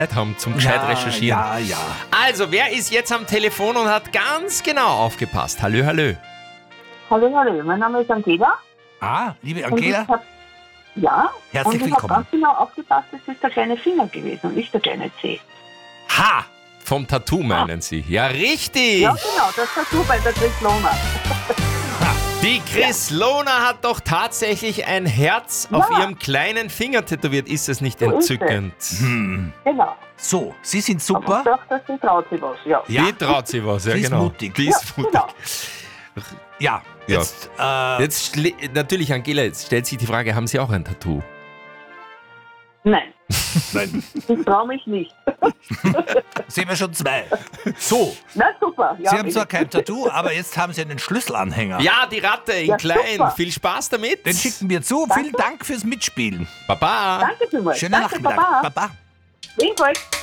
haben zum gescheit recherchieren. Ja. Also, wer ist jetzt am Telefon und hat ganz genau aufgepasst? Hallö. Hallo, mein Name ist Angela. Liebe Und ich Angela, hab, ja, Herzlich und ich habe willkommen. ganz genau aufgepasst, es ist der kleine Finger gewesen und nicht der kleine Zeh. ha! Vom Tattoo meinen Sie? Ja, richtig. Ja, genau, das hast du bei der Chris Lohner. Die Chris Lohner hat doch tatsächlich ein Herz auf ihrem kleinen Finger tätowiert. Ist es nicht So ist es. entzückend? Genau. So, Sie sind Aber ich super. dachte, sie traut sich was, ja. Ja. Die traut sie was, ja Sie ist genau. mutig. Die ist mutig. Genau. Ja, Ja. jetzt, Jetzt natürlich, Angela, jetzt stellt sich die Frage, haben Sie auch ein Tattoo? Nein, nein, ich traue mich nicht. sehen wir schon 2. So, Na super. Ja, Sie haben zwar kein Tattoo, aber jetzt haben Sie einen Schlüsselanhänger. Ja, die Ratte in Ja, klein. super. Viel Spaß damit. Den schicken wir zu. Vielen Dank fürs Mitspielen. Baba. Danke vielmals. Schönen Danke, Nachmittag. Baba. Baba. Ebenfalls.